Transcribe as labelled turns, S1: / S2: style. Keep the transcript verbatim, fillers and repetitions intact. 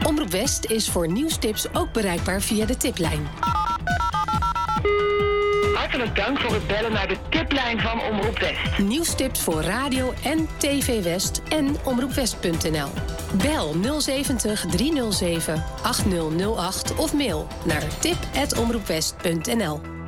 S1: Omroep West is voor nieuwstips ook bereikbaar via de tiplijn.
S2: Hartelijk dank voor het bellen naar de tiplijn van Omroep West.
S1: Nieuwstips voor radio en tv West en omroepwest punt n l. Bel nul zeventig driehonderdzeven acht nul nul acht of mail naar tip at omroepwest punt n l.